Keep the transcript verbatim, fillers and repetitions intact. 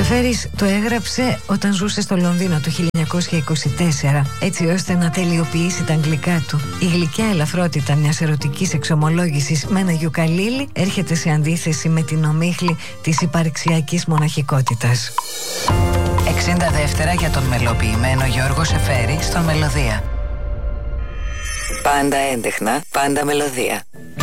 Εφέρης το έγραψε όταν ζούσε στο Λονδίνο το χίλια εννιακόσια είκοσι τέσσερα, έτσι ώστε να τελειοποιήσει τα αγγλικά του. Η γλυκιά ελαφρότητα μιας ερωτικής εξομολόγησης με ένα γιουκαλίλι έρχεται σε αντίθεση με την ομίχλη της υπαρξιακής μοναχικότητας. εξήντα δεύτερα για τον μελοποιημένο Γιώργο Σεφέρη στον Μελωδία. Πάντα έντεχνα, πάντα μελωδία.